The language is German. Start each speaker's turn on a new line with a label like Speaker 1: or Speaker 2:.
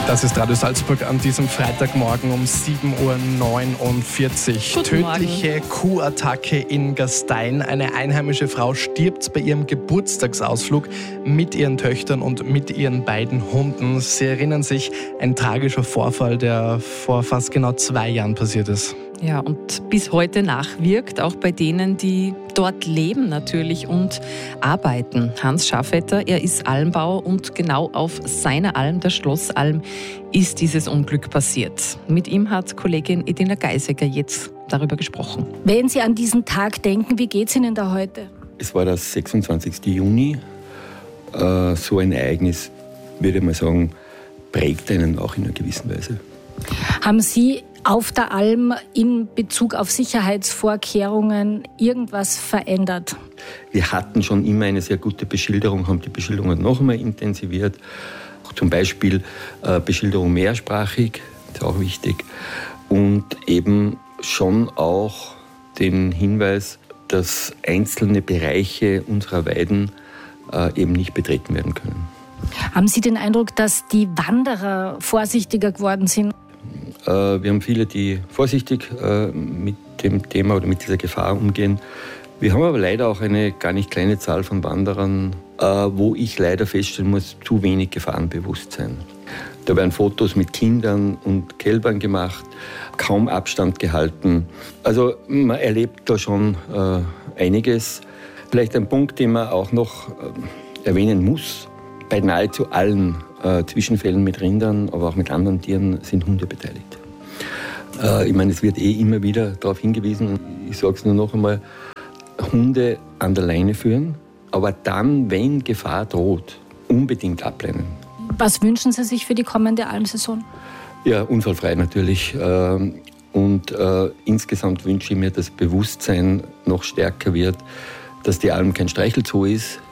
Speaker 1: Das ist Radio Salzburg an diesem Freitagmorgen um 7.49 Uhr. Tödliche Kuhattacke in Gastein. Eine einheimische Frau stirbt bei ihrem Geburtstagsausflug mit ihren Töchtern und mit ihren beiden Hunden. Sie erinnern sich, ein tragischer Vorfall, der vor fast genau 2 Jahren passiert ist.
Speaker 2: Ja, und bis heute nachwirkt, auch bei denen, die dort leben natürlich und arbeiten. Hans Schafetter, er ist Almbauer und genau auf seiner Alm, der Schlossalm, ist dieses Unglück passiert. Mit ihm hat Kollegin Edina Geisecker jetzt darüber gesprochen.
Speaker 3: Wenn Sie an diesen Tag denken, wie geht es Ihnen da heute?
Speaker 4: Es war der 26. Juni. So ein Ereignis, würde ich mal sagen, prägt einen auch in einer gewissen Weise.
Speaker 3: Haben Sie auf der Alm in Bezug auf Sicherheitsvorkehrungen irgendwas verändert?
Speaker 4: Wir hatten schon immer eine sehr gute Beschilderung, haben die Beschilderung noch einmal intensiviert. Zum Beispiel Beschilderung mehrsprachig, ist auch wichtig. Und eben schon auch den Hinweis, dass einzelne Bereiche unserer Weiden eben nicht betreten werden können.
Speaker 3: Haben Sie den Eindruck, dass die Wanderer vorsichtiger geworden sind?
Speaker 4: Wir haben viele, die vorsichtig mit dem Thema oder mit dieser Gefahr umgehen. Wir haben aber leider auch eine gar nicht kleine Zahl von Wanderern, wo ich leider feststellen muss, zu wenig Gefahrenbewusstsein. Da werden Fotos mit Kindern und Kälbern gemacht, kaum Abstand gehalten. Also man erlebt da schon einiges. Vielleicht ein Punkt, den man auch noch erwähnen muss. Bei nahezu allen Zwischenfällen mit Rindern, aber auch mit anderen Tieren sind Hunde beteiligt. Ich meine, es wird immer wieder darauf hingewiesen, ich sage es nur noch einmal, Hunde an der Leine führen, aber dann, wenn Gefahr droht, unbedingt ablehnen.
Speaker 3: Was wünschen Sie sich für die kommende Almsaison?
Speaker 4: Ja, unfallfrei natürlich. Und insgesamt wünsche ich mir, dass Bewusstsein noch stärker wird, dass die Alm kein Streichelzoo ist,